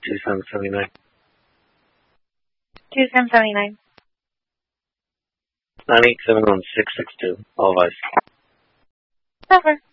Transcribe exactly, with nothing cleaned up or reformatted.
two seven seven nine. two seven seven nine. nine eight seven one six six two. All of us. Over.